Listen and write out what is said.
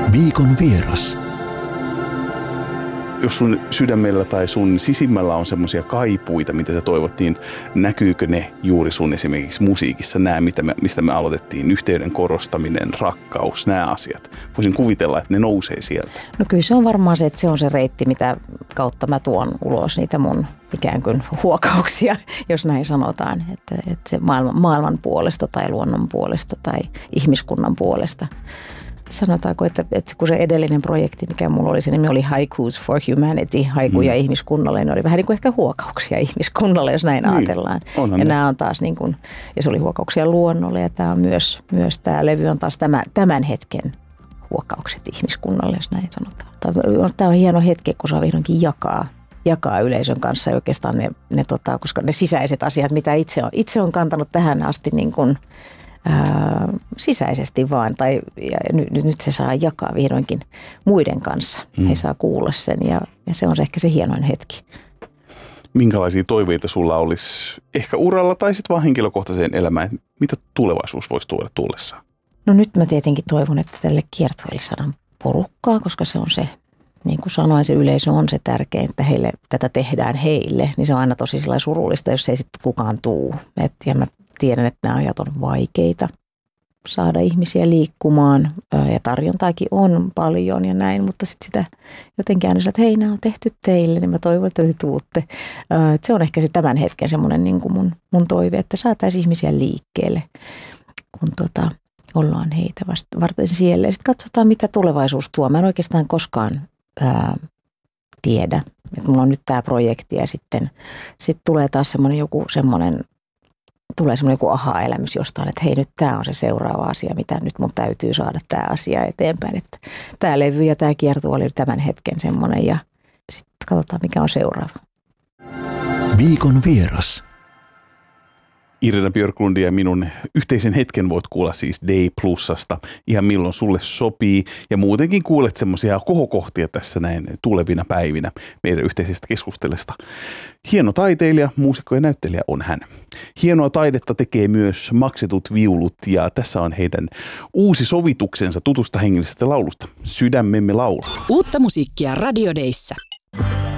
Viikon vieras. Jos sun sydämellä tai sun sisimmällä on semmoisia kaipuita, mitä sä toivot, niin näkyykö ne juuri sun esimerkiksi musiikissa? Nämä, mistä me aloitettiin, yhteyden korostaminen, rakkaus, nämä asiat. Voisin kuvitella, että ne nousee sieltä. No kyllä se on varmaan se, että se on se reitti, mitä kautta mä tuon ulos niitä mun ikään kuin huokauksia, jos näin sanotaan. Että se maailman puolesta tai luonnon puolesta tai ihmiskunnan puolesta. Sanotaanko, että kun se edellinen projekti, mikä mulla oli, se nimi oli Haikus for Humanity, haikuja ihmiskunnalle, niin oli vähän niin kuin ehkä huokauksia ihmiskunnalle, jos näin ajatellaan. Ja nämä on taas niin kuin, ja se oli huokauksia luonnolle, ja tämä on myös tämä levy on taas tämän hetken huokaukset ihmiskunnalle, jos näin sanotaan. Tämä on hieno hetki, kun saa vihdoinkin jakaa yleisön kanssa oikeastaan ne koska ne sisäiset asiat, mitä itse on kantanut tähän asti niin kuin sisäisesti vaan, ja nyt se saa jakaa vihdoinkin muiden kanssa. He saa kuulla sen ja se on ehkä se hienoin hetki. Minkälaisia toiveita sulla olisi ehkä uralla tai sitten vaan henkilökohtaiseen elämään? Mitä tulevaisuus voisi tuoda tullessaan? No nyt mä tietenkin toivon, että tälle kiertueelle saadaan porukkaa, koska se on se, niin kuin sanoin, se yleisö on se tärkein, että tätä tehdään heille. Niin se on aina tosi surullista, jos ei sitten kukaan tuu. Ja mä tiedän, että nämä ajat on vaikeita saada ihmisiä liikkumaan ja tarjontaakin on paljon ja näin, mutta sitten sitä jotenkin aina että hei, nämä on tehty teille, niin mä toivon, että te tuutte. Se on ehkä se tämän hetken semmoinen niin kuin mun toive, että saataisiin ihmisiä liikkeelle, kun ollaan heitä varten siellä. Ja sitten katsotaan, mitä tulevaisuus tuo. Mä en oikeastaan koskaan tiedä. Että mulla on nyt tämä projekti ja sitten tulee taas semmoinen joku aha-elämys jostain, että hei, nyt tämä on se seuraava asia, mitä nyt mun täytyy saada tämä asia eteenpäin. Että tämä levy ja tämä kiertue oli tämän hetken semmoinen ja sitten katsotaan, mikä on seuraava. Viikon vieras. Irina Björklundin ja minun yhteisen hetken voit kuulla siis Day Plusasta ihan milloin sulle sopii. Ja muutenkin kuulet semmoisia kohokohtia tässä näin tulevina päivinä meidän yhteisestä keskustelusta. Hieno taiteilija, muusikko ja näyttelijä on hän. Hienoa taidetta tekee myös Maksetut viulut ja tässä on heidän uusi sovituksensa tutusta hengellisestä laulusta. Sydämemme laulaa. Uutta musiikkia Radio Dayssä.